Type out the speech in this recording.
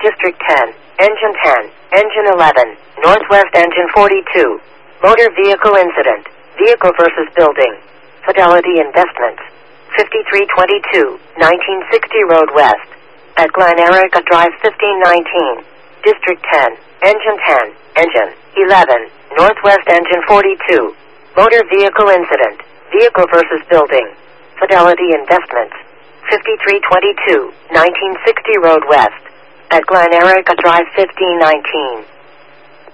District 10, Engine 10, Engine 11, Northwest Engine 42. Motor vehicle incident. Vehicle versus building. Fidelity Investments. 5322, 1960 Road West. At Glen Erica Drive 1519. District 10, Engine 10, Engine 11, Northwest Engine 42. Motor vehicle incident. Vehicle versus building. Fidelity Investments. 5322, 1960 Road West. At Glen Erica Drive 1519.